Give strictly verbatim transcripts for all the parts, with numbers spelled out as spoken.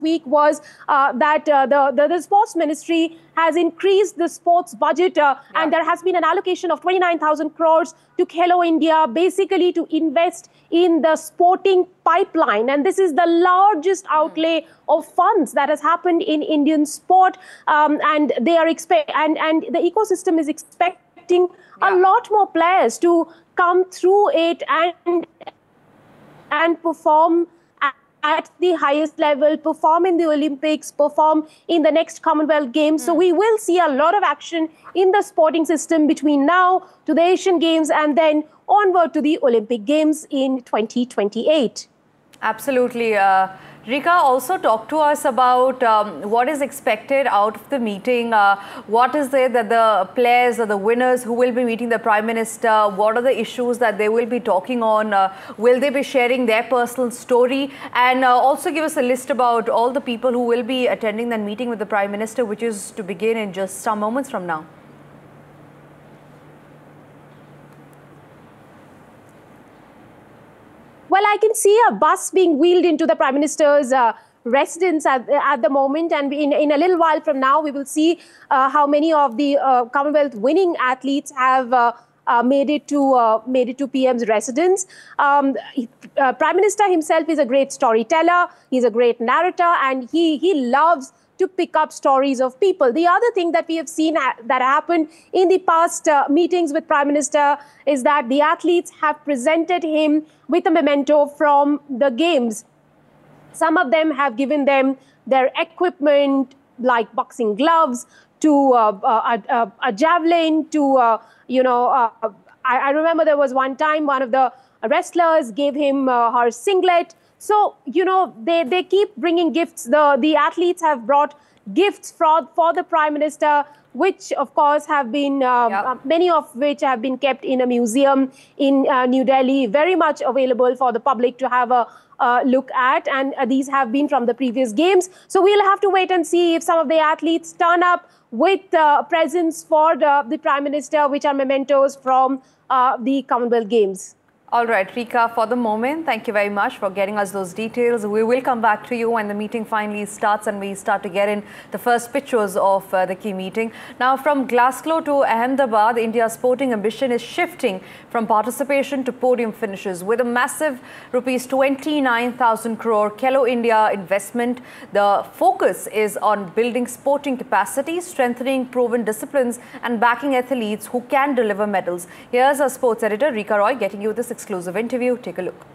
week was uh, that uh, the, the, the sports ministry has increased the sports budget uh, yeah. and there has been an allocation of twenty-nine thousand crores to Khelo India, basically to invest in the sporting pipeline. And this is the largest outlay of funds that has happened in Indian sport. Um, and they are expect and, and the ecosystem is expecting yeah. a lot more players to come through it and, and perform at the highest level, perform in the Olympics, perform in the next Commonwealth Games. Mm. So we will see a lot of action in the sporting system between now to the Asian Games and then onward to the Olympic Games in twenty twenty-eight. Absolutely. Uh, Rika, also talk to us about um, what is expected out of the meeting. Uh, what is it that the players or the winners who will be meeting the Prime Minister, what are the issues that they will be talking on? Uh, will they be sharing their personal story? And uh, also give us a list about all the people who will be attending that meeting with the Prime Minister, which is to begin in just some moments from now. Well, I can see a bus being wheeled into the Prime Minister's uh, residence at, at the moment. And in, in a little while from now, we will see uh, how many of the uh, Commonwealth winning athletes have uh, uh, made it to uh, made it to P M's residence. Um, he, uh, Prime Minister himself is a great storyteller. He's a great narrator, and he, he loves to pick up stories of people. The other thing that we have seen ha that happened in the past uh, meetings with Prime Minister is that the athletes have presented him with a memento from the games. Some of them have given them their equipment, like boxing gloves, to uh, a, a, a javelin, to, uh, you know, uh, I, I remember there was one time one of the wrestlers gave him uh, her singlet. So, you know, they, they keep bringing gifts. The, the athletes have brought gifts for, for the Prime Minister, which, of course, have been, uh, yep. uh, many of which have been kept in a museum in uh, New Delhi, very much available for the public to have a uh, look at. And uh, these have been from the previous games. So we'll have to wait and see if some of the athletes turn up with uh, presents for the, the Prime Minister, which are mementos from uh, the Commonwealth Games. All right, Rika, for the moment, thank you very much for getting us those details. We will come back to you when the meeting finally starts and we start to get in the first pictures of uh, the key meeting. Now, from Glasgow to Ahmedabad, India's sporting ambition is shifting from participation to podium finishes. With a massive rupees twenty-nine thousand crore Khelo India investment, the focus is on building sporting capacity, strengthening proven disciplines and backing athletes who can deliver medals. Here's our sports editor, Rika Roy, getting you this exclusive interview. Take a look.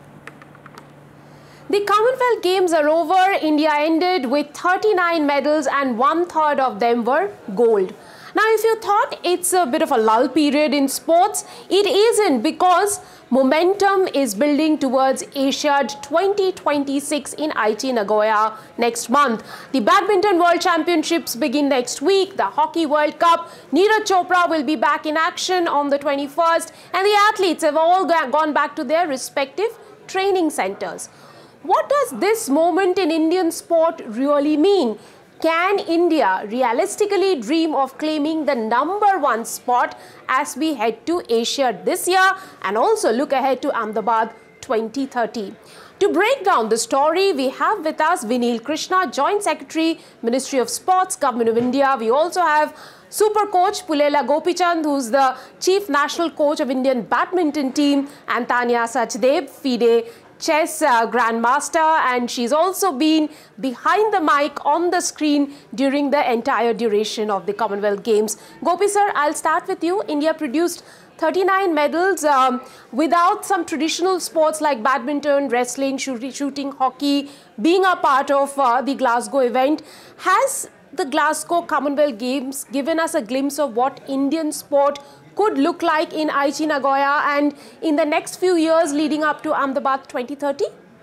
The Commonwealth Games are over. India ended with thirty-nine medals and one third of them were gold. Now, if you thought it's a bit of a lull period in sports, it isn't, because momentum is building towards Asiad twenty twenty-six in Aichi, Nagoya next month. The Badminton World Championships begin next week. The Hockey World Cup, Neeraj Chopra will be back in action on the twenty-first, and the athletes have all gone back to their respective training centers. What does this moment in Indian sport really mean? Can India realistically dream of claiming the number one spot as we head to Asia this year and also look ahead to Ahmedabad twenty thirty? To break down the story, we have with us Vinil Krishna, Joint Secretary, Ministry of Sports, Government of India. We also have Super Coach Pulela Gopichand, who's the Chief National Coach of Indian Badminton Team, and Tanya Sachdev, FIDE chess uh, grandmaster, and she's also been behind the mic on the screen during the entire duration of the Commonwealth Games. Gopi sir, I'll start with you. India produced thirty-nine medals um, without some traditional sports like badminton, wrestling, shooting, shooting hockey being a part of uh, the Glasgow event. Has the Glasgow Commonwealth Games given us a glimpse of what Indian sport could look like in Aichi, Nagoya and in the next few years leading up to Ahmedabad twenty thirty?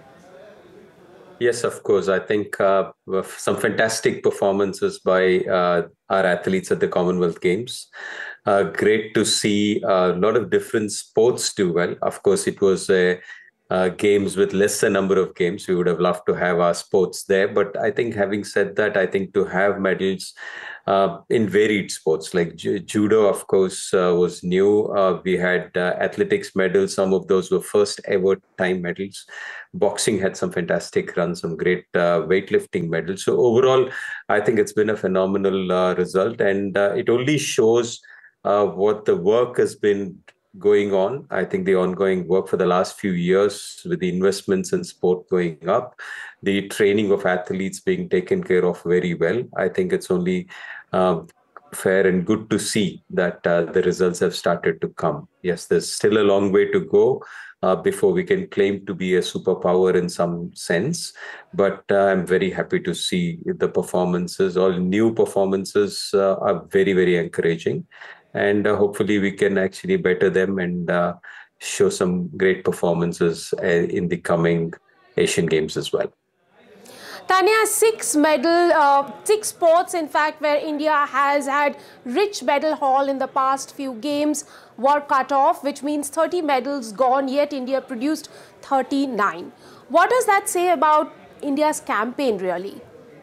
Yes, of course. I think uh, some fantastic performances by uh, our athletes at the Commonwealth Games. Uh, great to see a lot of different sports do well. Of course, it was a uh, games with lesser number of games. We would have loved to have our sports there. But I think having said that, I think to have medals uh, in varied sports, like ju- judo, of course, uh, was new. Uh, we had uh, athletics medals. Some of those were first ever time medals. Boxing had some fantastic runs, some great uh, weightlifting medals. So overall, I think it's been a phenomenal uh, result. And uh, it only shows uh, what the work has been going on. I think the ongoing work for the last few years with the investments in sport going up, the training of athletes being taken care of very well. I think it's only uh, fair and good to see that uh, the results have started to come. Yes, there's still a long way to go uh, before we can claim to be a superpower in some sense. But uh, I'm very happy to see the performances. All new performances uh, are very, very encouraging. And uh, hopefully we can actually better them and uh, show some great performances uh, in the coming Asian Games as well. Tanya, six medal, uh, six sports, in fact, where India has had rich medal haul in the past few games were cut off, which means thirty medals gone, yet India produced thirty-nine. What does that say about India's campaign, really?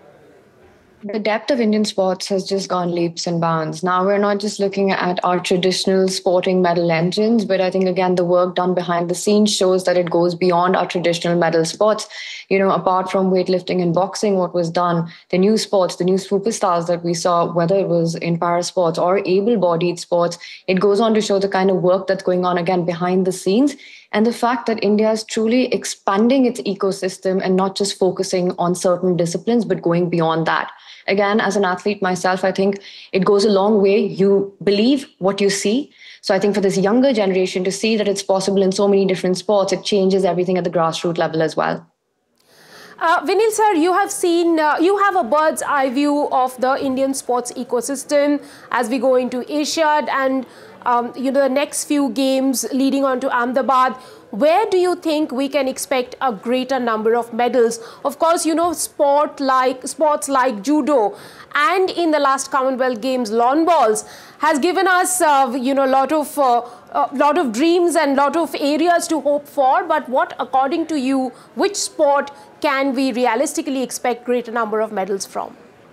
The depth of Indian sports has just gone leaps and bounds. Now we're not just looking at our traditional sporting medal engines, but I think, again, the work done behind the scenes shows that it goes beyond our traditional medal sports. You know, apart from weightlifting and boxing, what was done, the new sports, the new superstars that we saw, whether it was in para sports or able-bodied sports, it goes on to show the kind of work that's going on, again, behind the scenes. And the fact that India is truly expanding its ecosystem and not just focusing on certain disciplines, but going beyond that. Again, as an athlete myself, I think it goes a long way. You believe what you see. So I think for this younger generation to see that it's possible in so many different sports, it changes everything at the grassroots level as well. Uh, Vinil sir, you have seen, uh, you have a bird's eye view of the Indian sports ecosystem as we go into Asia and um, you know, the next few games leading on to Ahmedabad. Where do you think we can expect a greater number of medals? Of course, you know, sport like sports like judo and in the last Commonwealth Games, lawn bowls has given us, uh, you know, a lot of uh, a lot of dreams and lot of areas to hope for. But what, according to you, which sport can we realistically expect greater number of medals from?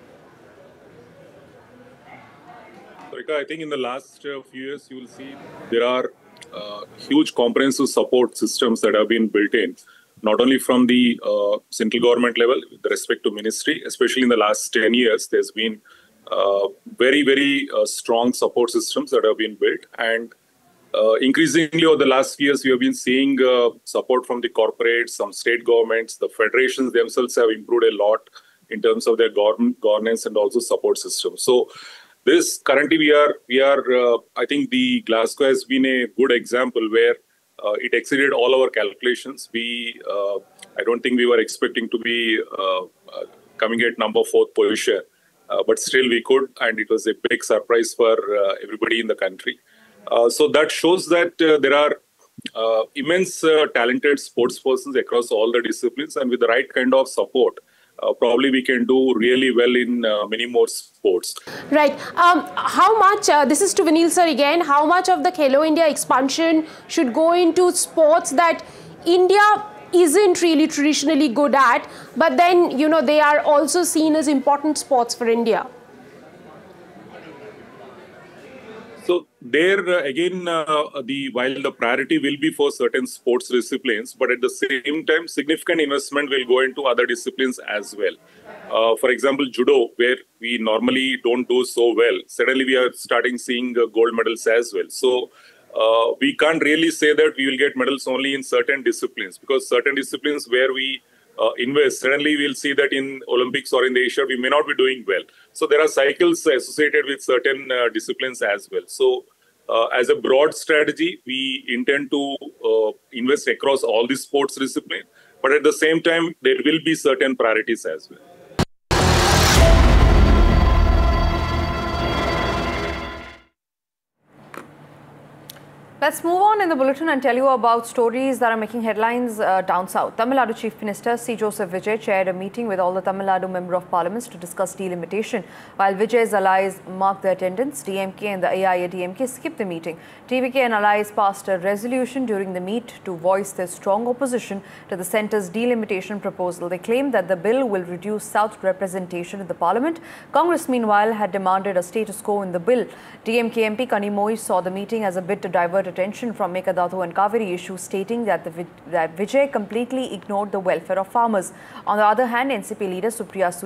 I think in the last uh, few years, you will see there are uh, huge comprehensive support systems that have been built in, not only from the uh, central government level with respect to ministry, especially in the last ten years, there's been uh, very, very uh, strong support systems that have been built. And uh, increasingly over the last few years, we have been seeing uh, support from the corporates, some state governments, the federations themselves have improved a lot in terms of their government governance and also support systems. So this currently we are, we are. Uh, I think the Glasgow has been a good example where uh, it exceeded all our calculations. We, uh, I don't think we were expecting to be uh, uh, coming at number fourth position, uh, but still we could, and it was a big surprise for uh, everybody in the country. Uh, so that shows that uh, there are uh, immense uh, talented sports persons across all the disciplines, and with the right kind of support, Uh, probably we can do really well in uh, many more sports. Right. Um, how much, uh, this is to Vinil sir again, how much of the Khelo India expansion should go into sports that India isn't really traditionally good at, but then, you know, they are also seen as important sports for India? So there uh, again, uh, the while the priority will be for certain sports disciplines, but at the same time, significant investment will go into other disciplines as well. Uh, for example, judo, where we normally don't do so well, suddenly we are starting seeing uh, gold medals as well. So uh, we can't really say that we will get medals only in certain disciplines, because certain disciplines where we Uh, invest, suddenly we'll see that in Olympics or in the Asia, we may not be doing well. So there are cycles associated with certain uh, disciplines as well. So uh, as a broad strategy, we intend to uh, invest across all the sports disciplines, but at the same time, there will be certain priorities as well. Let's move on in the bulletin and tell you about stories that are making headlines uh, down south. Tamil Nadu Chief Minister C. Joseph Vijay chaired a meeting with all the Tamil Nadu Member of Parliaments to discuss delimitation. While Vijay's allies marked the attendance, D M K and the A I A D M K skipped the meeting. T V K and allies passed a resolution during the meet to voice their strong opposition to the centre's delimitation proposal. They claimed that the bill will reduce South representation in the Parliament. Congress, meanwhile, had demanded a status quo in the bill. D M K M P Kanimozhi saw the meeting as a bit to divert attention from Mekadatu and Kaveri issue, stating that, the, that Vijay completely ignored the welfare of farmers. On the other hand, N C P leader Supriya